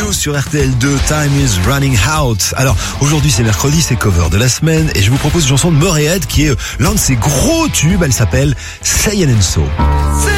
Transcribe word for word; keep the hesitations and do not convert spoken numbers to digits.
Muse sur R T L deux, Time is Running Out. Alors, aujourd'hui c'est mercredi, c'est cover de la semaine et je vous propose une chanson de Motorhead qui est l'un de ses gros tubes, elle s'appelle Say It and So.